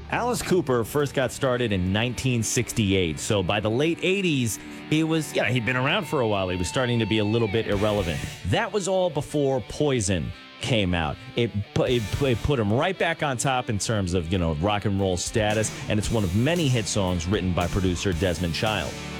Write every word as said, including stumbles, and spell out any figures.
Alice Cooper first got started in nineteen sixty-eight. So by the late eighties, he was, yeah, he'd been around for a while. He was starting to be a little bit irrelevant. That was all before Poison came out. It, it, it put him right back on top in terms of, you know, rock and roll status, and it's one of many hit songs written by producer Desmond Child.